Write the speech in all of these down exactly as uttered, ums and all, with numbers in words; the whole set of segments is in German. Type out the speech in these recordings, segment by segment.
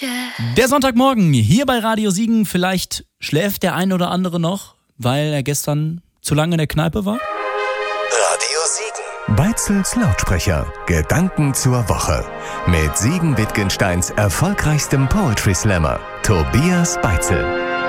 Leute. Der Sonntagmorgen hier bei Radio Siegen. Vielleicht schläft der ein oder andere noch, weil er gestern zu lange in der Kneipe war. Radio Siegen. Beitzels Lautsprecher. Gedanken zur Woche. Mit Siegen-Wittgensteins erfolgreichstem Poetry Slammer, Tobias Beitzel.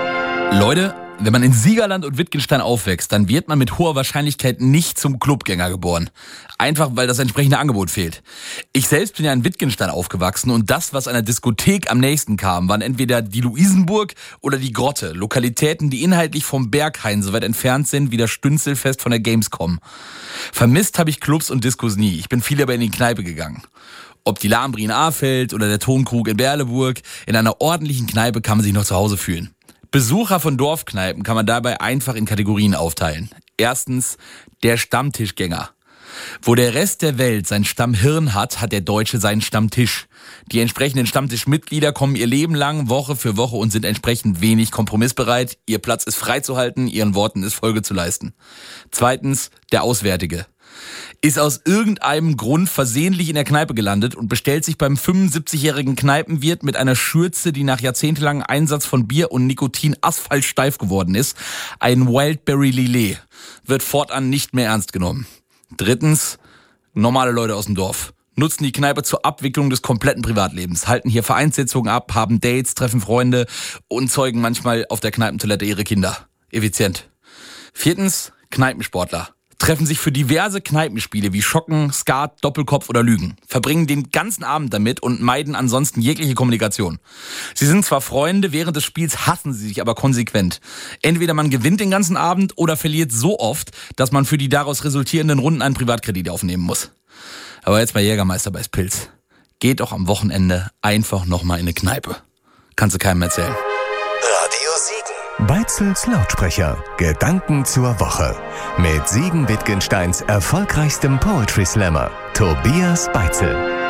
Leute, wenn man in Siegerland und Wittgenstein aufwächst, dann wird man mit hoher Wahrscheinlichkeit nicht zum Clubgänger geboren. Einfach, weil das entsprechende Angebot fehlt. Ich selbst bin ja in Wittgenstein aufgewachsen und das, was einer Diskothek am nächsten kam, waren entweder die Luisenburg oder die Grotte. Lokalitäten, die inhaltlich vom Berghain so weit entfernt sind wie das Stünzelfest von der Gamescom. Vermisst habe ich Clubs und Diskos nie. Ich bin viel aber in die Kneipe gegangen. Ob die Lambri in Ahfeld oder der Tonkrug in Berleburg, in einer ordentlichen Kneipe kann man sich noch zu Hause fühlen. Besucher von Dorfkneipen kann man dabei einfach in Kategorien aufteilen. Erstens, der Stammtischgänger. Wo der Rest der Welt sein Stammhirn hat, hat der Deutsche seinen Stammtisch. Die entsprechenden Stammtischmitglieder kommen ihr Leben lang, Woche für Woche und sind entsprechend wenig kompromissbereit. Ihr Platz ist freizuhalten, ihren Worten ist Folge zu leisten. Zweitens, der Auswärtige. Ist aus irgendeinem Grund versehentlich in der Kneipe gelandet und bestellt sich beim fünfundsiebzigjährigen Kneipenwirt mit einer Schürze, die nach jahrzehntelangem Einsatz von Bier und Nikotin asphaltsteif geworden ist, ein Wildberry Lillet. Wird fortan nicht mehr ernst genommen. Drittens, normale Leute aus dem Dorf. Nutzen die Kneipe zur Abwicklung des kompletten Privatlebens, halten hier Vereinssitzungen ab, haben Dates, treffen Freunde und zeugen manchmal auf der Kneipentoilette ihre Kinder. Effizient. Viertens, Kneipensportler. Treffen sich für diverse Kneipenspiele wie Schocken, Skat, Doppelkopf oder Lügen. Verbringen den ganzen Abend damit und meiden ansonsten jegliche Kommunikation. Sie sind zwar Freunde, während des Spiels hassen sie sich aber konsequent. Entweder man gewinnt den ganzen Abend oder verliert so oft, dass man für die daraus resultierenden Runden einen Privatkredit aufnehmen muss. Aber jetzt bei Jägermeister bei Pilz. Geht doch am Wochenende einfach nochmal in eine Kneipe. Kannst du keinem erzählen. Radio Siegen. Beitzels Lautsprecher. Gedanken zur Woche. Mit Siegen-Wittgensteins erfolgreichstem Poetry Slammer, Tobias Beitzel.